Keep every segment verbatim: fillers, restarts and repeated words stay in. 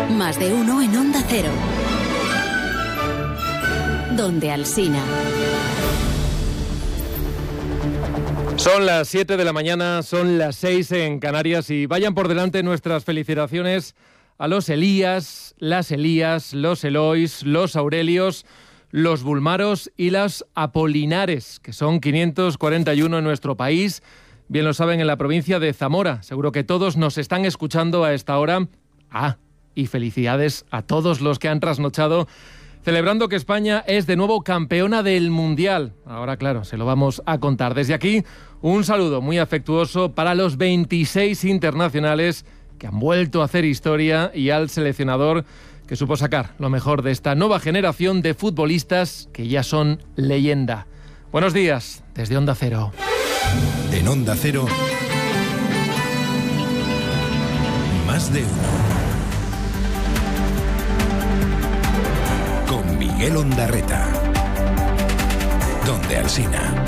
Más de uno en Onda Cero. Donde Alsina. Son las siete de la mañana, son las seis en Canarias y vayan por delante nuestras felicitaciones a los Elías, las Elías, los Elois, los Aurelios, los Bulmaros y las Apolinares, que son quinientos cuarenta y uno en nuestro país. Bien lo saben, en la provincia de Zamora. Seguro que todos nos están escuchando a esta hora. Ah, y felicidades a todos los que han trasnochado celebrando que España es de nuevo campeona del Mundial. Ahora, claro, se lo vamos a contar. Desde aquí, un saludo muy afectuoso para los veintiséis internacionales que han vuelto a hacer historia y al seleccionador que supo sacar lo mejor de esta nueva generación de futbolistas que ya son leyenda. Buenos días, desde Onda Cero. En Onda Cero, más de uno. Con Miguel Ondarreta. Donde Alsina.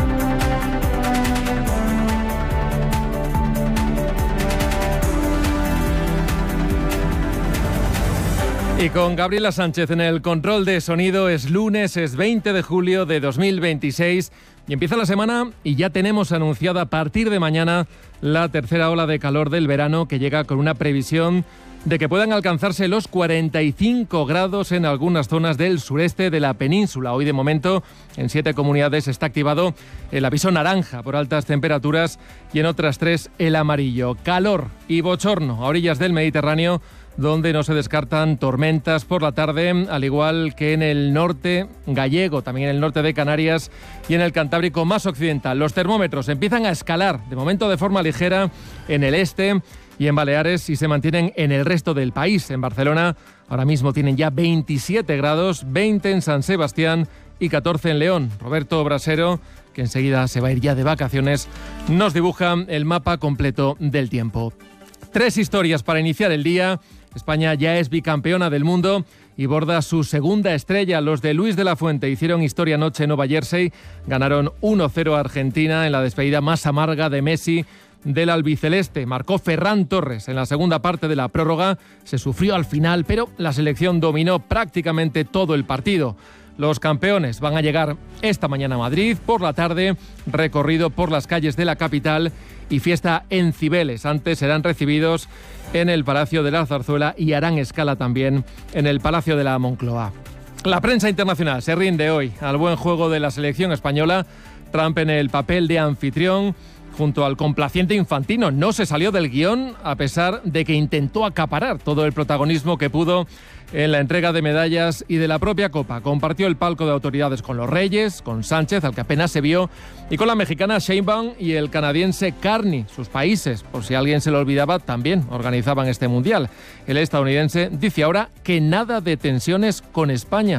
Y con Gabriela Sánchez en el control de sonido. Es lunes, es veinte de julio de dos mil veintiséis y empieza la semana y ya tenemos anunciada a partir de mañana la tercera ola de calor del verano, que llega con una previsión de que puedan alcanzarse los cuarenta y cinco grados en algunas zonas del sureste de la península. Hoy, de momento, en siete comunidades está activado el aviso naranja por altas temperaturas y en otras tres el amarillo. Calor y bochorno a orillas del Mediterráneo, donde no se descartan tormentas por la tarde, al igual que en el norte gallego, también en el norte de Canarias y en el Cantábrico más occidental. Los termómetros empiezan a escalar, de momento de forma ligera, en el este y en Baleares, y se mantienen en el resto del país. En Barcelona ahora mismo tienen ya veintisiete grados, veinte en San Sebastián y catorce en León. Roberto Brasero, que enseguida se va a ir ya de vacaciones, nos dibuja el mapa completo del tiempo. Tres historias para iniciar el día. España ya es bicampeona del mundo y borda su segunda estrella. Los de Luis de la Fuente hicieron historia anoche en Nueva Jersey. Ganaron uno cero a Argentina en la despedida más amarga de Messi del albiceleste. Marcó Ferran Torres en la segunda parte de la prórroga. Se sufrió al final, pero la selección dominó prácticamente todo el partido. Los campeones van a llegar esta mañana a Madrid. Por la tarde, recorrido por las calles de la capital y fiesta en Cibeles. Antes serán recibidos en el Palacio de la Zarzuela y harán escala también en el Palacio de la Moncloa. La prensa internacional se rinde hoy al buen juego de la selección española. Trump en el papel de anfitrión junto al complaciente Infantino. No se salió del guión a pesar de que intentó acaparar todo el protagonismo que pudo en la entrega de medallas y de la propia Copa. Compartió el palco de autoridades con los Reyes, con Sánchez, al que apenas se vio, y con la mexicana Sheinbaum y el canadiense Carney. Sus países, por si alguien se lo olvidaba, también organizaban este mundial. El estadounidense dice ahora que nada de tensiones con España.